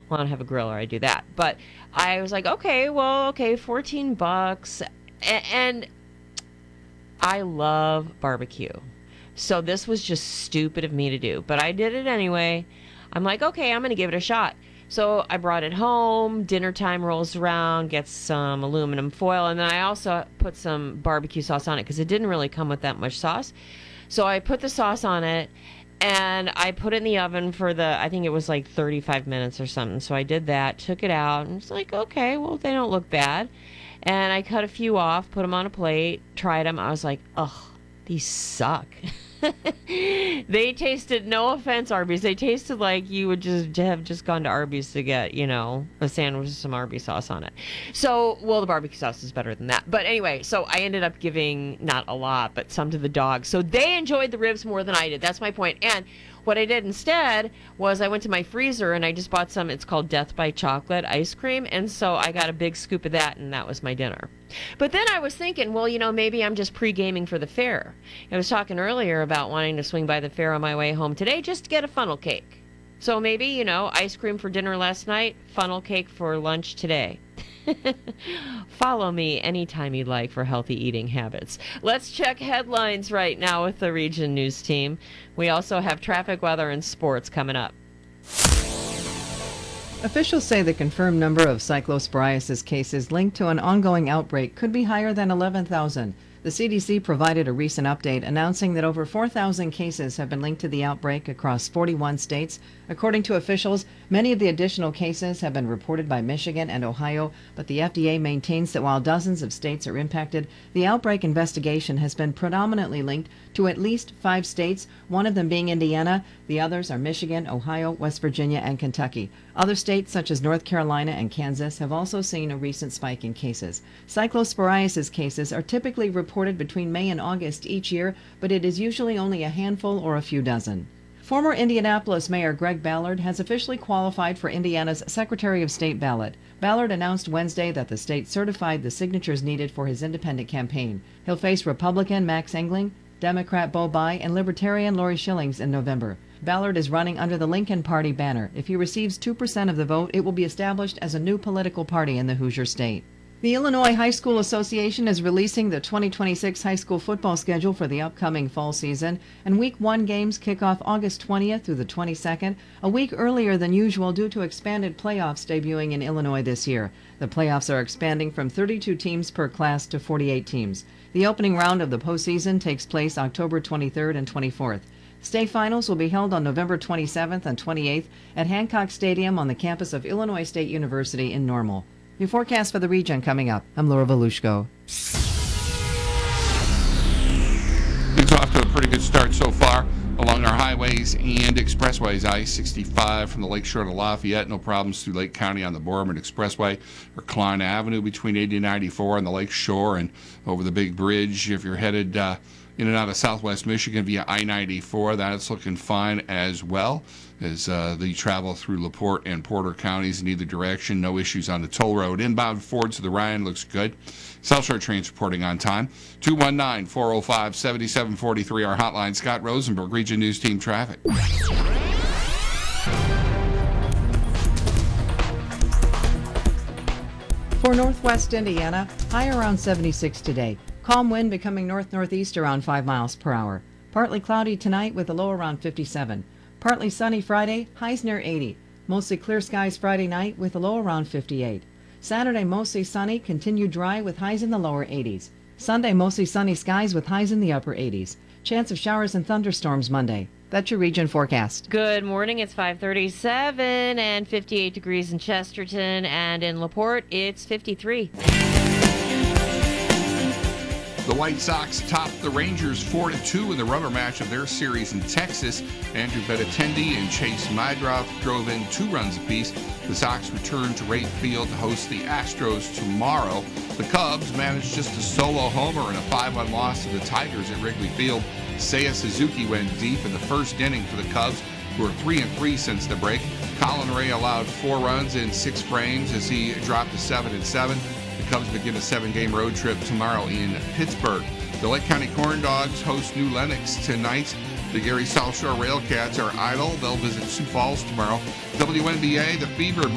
Well, I don't have a grill or I do that. But I was like, okay, well, okay, $14. And I love barbecue. So this was just stupid of me to do, but I did it anyway. I'm like, okay, I'm going to give it a shot. So I brought it home. Dinner time rolls around, get some aluminum foil, and then I also put some barbecue sauce on it because it didn't really come with that much sauce. So I put the sauce on it and I put it in the oven for I think it was like 35 minutes or something. So I did that, took it out, and it's like, okay, well, they don't look bad. And I cut a few off, put them on a plate, tried them. I was like, ugh, these suck. They tasted, no offense, Arby's, they tasted like you would just have just gone to Arby's to get, a sandwich with some Arby's sauce on it. So, well, the barbecue sauce is better than that. But anyway, so I ended up giving not a lot, but some to the dogs. So they enjoyed the ribs more than I did. That's my point. And what I did instead was I went to my freezer and I just bought some, it's called Death by Chocolate ice cream. And so I got a big scoop of that, and that was my dinner. But then I was thinking, well, maybe I'm just pre-gaming for the fair. I was talking earlier about wanting to swing by the fair on my way home today just to get a funnel cake. So maybe, ice cream for dinner last night, funnel cake for lunch today. Follow me anytime you'd like for healthy eating habits. Let's check headlines right now with the Region News team. We also have traffic, weather, and sports coming up. Officials say the confirmed number of cyclosporiasis cases linked to an ongoing outbreak could be higher than 11,000. The CDC provided a recent update announcing that over 4,000 cases have been linked to the outbreak across 41 states. According to officials, many of the additional cases have been reported by Michigan and Ohio, but the FDA maintains that while dozens of states are impacted, the outbreak investigation has been predominantly linked to at least 5 states, one of them being Indiana. The others are Michigan, Ohio, West Virginia, and Kentucky. Other states such as North Carolina and Kansas have also seen a recent spike in cases. Cyclosporiasis cases are typically reported between May and August each year, but it is usually only a handful or a few dozen. Former Indianapolis Mayor Greg Ballard has officially qualified for Indiana's Secretary of State ballot. Ballard announced Wednesday that the state certified the signatures needed for his independent campaign. He'll face Republican Max Engling, Democrat Bo Bai, and Libertarian Lori Schillings in November. Ballard is running under the Lincoln Party banner. If he receives 2% of the vote, it will be established as a new political party in the Hoosier State. The Illinois High School Association is releasing the 2026 high school football schedule for the upcoming fall season, and Week 1 games kick off August 20th through the 22nd, a week earlier than usual due to expanded playoffs debuting in Illinois this year. The playoffs are expanding from 32 teams per class to 48 teams. The opening round of the postseason takes place October 23rd and 24th. State finals will be held on November 27th and 28th at Hancock Stadium on the campus of Illinois State University in Normal. Your forecast for the region coming up. I'm Laura Volushko. It's off to a pretty good start so far along our highways and expressways. I-65 from the Lakeshore to Lafayette, no problems through Lake County on the Borman Expressway, or Klein Avenue between 80 and 94 on the Lake Shore, and over the big bridge if you're headed in and out of southwest Michigan via I-94. That's looking fine as well as the travel through LaPorte and Porter counties in either direction. No issues on the toll road. Inbound Ford to the Ryan looks good. South Shore trains reporting on time. 219-405-7743, our hotline. Scott Rosenberg, Region News Team Traffic. For northwest Indiana, high around 76 today. Calm wind becoming north-northeast around 5 miles per hour. Partly cloudy tonight with a low around 57. Partly sunny Friday, highs near 80. Mostly clear skies Friday night with a low around 58. Saturday mostly sunny, continued dry with highs in the lower 80s. Sunday mostly sunny skies with highs in the upper 80s. Chance of showers and thunderstorms Monday. That's your region forecast. Good morning. It's 5:37 and 58 degrees in Chesterton, and in LaPorte it's 53. The White Sox topped the Rangers 4-2 in the rubber match of their series in Texas. Andrew Benintendi and Chase Mydroth drove in 2 runs apiece. The Sox return to Wright Field to host the Astros tomorrow. The Cubs managed just a solo homer in a 5-1 loss to the Tigers at Wrigley Field. Seiya Suzuki went deep in the first inning for the Cubs, who are 3-3 since the break. Colin Ray allowed 4 runs in 6 frames as he dropped to 7-7. The Cubs begin a 7-game road trip tomorrow in Pittsburgh. The Lake County Corn Dogs host New Lenox tonight. The Gary South Shore Railcats are idle. They'll visit Sioux Falls tomorrow. WNBA, the Fever